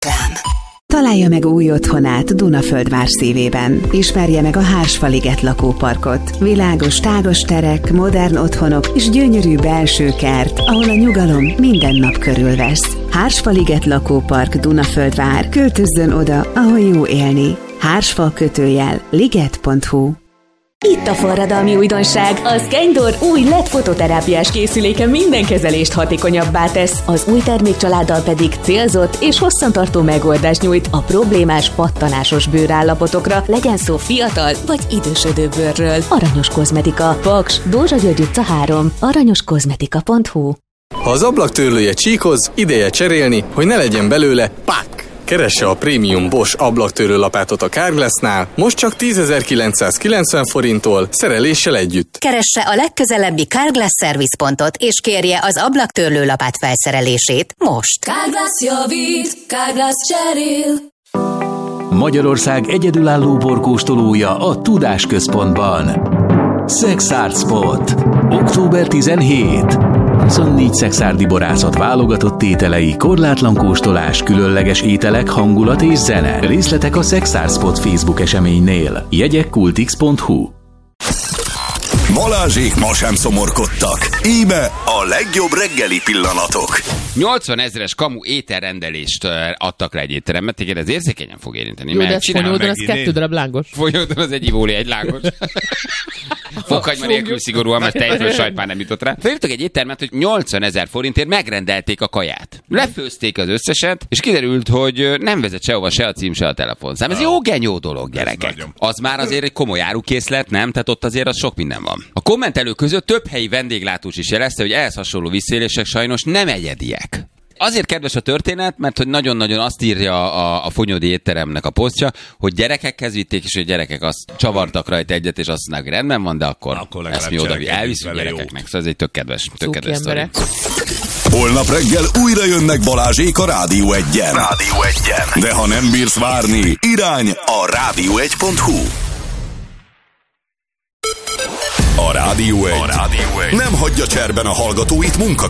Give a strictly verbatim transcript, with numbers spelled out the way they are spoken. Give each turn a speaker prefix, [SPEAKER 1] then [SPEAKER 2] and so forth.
[SPEAKER 1] Találja meg új otthonát Dunaföldvár szívében. Ismerje meg a Hársfaliget lakóparkot. Világos, tágos terek, modern otthonok és gyönyörű belső kert, ahol a nyugalom minden nap körülvesz. Hársfaliget lakópark Dunaföldvár. Költözzön oda, ahol jó élni. Hársfal kötőjel liget pont hu.
[SPEAKER 2] Itt a forradalmi újdonság. A Scandoor új led fototerápiás készüléke minden kezelést hatékonyabbá tesz, az új termékcsaláddal pedig célzott és hosszantartó megoldást nyújt a problémás pattanásos bőrállapotokra, legyen szó fiatal vagy idősödő bőrről. Aranyos kozmetika. Paks, Dózsa György utca három. aranyoskozmetika pont hu.
[SPEAKER 3] Ha az ablaktörlője csíkoz, ideje cserélni, hogy ne legyen belőle pák! Keresse a prémium Bosch ablaktörlő lapátot a Carglassnál, most csak tízezer-kilencszázkilencven forinttól, szereléssel együtt.
[SPEAKER 4] Keresse a legközelebbi Carglass Service pontot, és kérje az ablaktörlő lapát felszerelését most.
[SPEAKER 5] Carglass javít, Carglass cserél.
[SPEAKER 6] Magyarország egyedülálló borkóstolója a Tudás Központban. Szexárd Spot. október tizenhetedike. huszonnégy szexárdi borászat válogatott tételei, korlátlan kóstolás, különleges ételek, hangulat és zene. Részletek a Szexárd Spot Facebook eseménynél. Jegyek kultix pont hu.
[SPEAKER 7] Balázsék ma sem szomorkodtak. Íme a legjobb reggeli pillanatok.
[SPEAKER 8] nyolcvan ezres kamu ételrendelést adtak rá egy étteremben, téged ez érzékenyen fog érinteni.
[SPEAKER 9] Jó, de ez fonyódon, az kettő darab lángos.
[SPEAKER 8] Fonyódon az egy ivóli, egy lángos. Fokhagyma nélkül szigorúan, mert tejföl sajt már nem jutott rá. Felírtak egy éttermet, hogy nyolcvan ezer forintért megrendelték a kaját. Lefőzték az összeset, és kiderült, hogy nem vezet sehova se a cím, se a telefonszám. Ez jó genyó dolog, gyerekek. Az már azért egy komoly árukészlet, nem? Tehát ott azért az sok minden van. A kommentelők között több helyi vendéglátós is jelezte, hogy ehhez hasonló visszaélések sajnos nem egyediek. Azért kedves a történet, mert hogy nagyon-nagyon azt írja a, a fonyódi étteremnek a posztja, hogy gyerekekhez vitték, és hogy gyerekek azt csavartak rajta egyet, és azt mondják, hogy rendben van, de akkor, akkor ezt mi oda elviszünk gyerekeknek. Szóval ez egy tök kedves, tök kedves sztori.
[SPEAKER 7] Holnap reggel újra jönnek Balázsék a Rádió egyen. Rádió egyen. De ha nem bírsz várni, irány a rádió egy pont hu. A Rádió egy. A Rádió egy nem hagyja cserben a hallgatóit munkaközben.